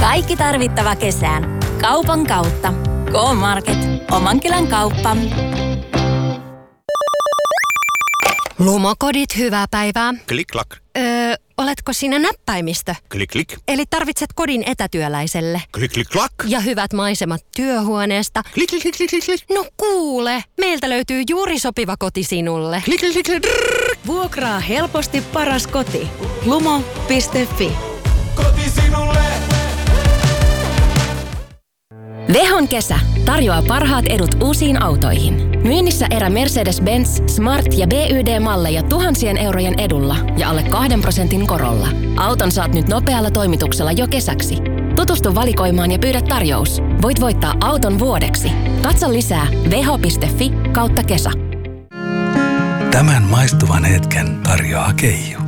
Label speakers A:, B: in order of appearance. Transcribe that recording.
A: Kaikki tarvittava kesään. Kaupan kautta. K-Market. Oman kylän kauppa.
B: Lumokodit, hyvää päivää.
C: Klik-klak.
B: Oletko sinä näppäimistö?
C: Klik-klik.
B: Eli tarvitset kodin etätyöläiselle.
C: Klik-klik-klak.
B: Ja hyvät maisemat työhuoneesta.
C: Klik-klik-klik-klik.
B: No kuule, meiltä löytyy juuri sopiva koti sinulle.
C: Klik-klik-klik.
D: Vuokraa helposti paras koti. Lumo.fi.
E: Koti sinulle.
F: Vehon kesä tarjoaa parhaat edut uusiin autoihin. Myynnissä erä Mercedes-Benz, Smart ja BYD-malleja tuhansien eurojen edulla ja alle 2% korolla. Auton saat nyt nopealla toimituksella jo kesäksi. Tutustu valikoimaan ja pyydä tarjous. Voit voittaa auton vuodeksi. Katso lisää veho.fi/kesä.
G: Tämän maistuvan hetken tarjoaa Keijo.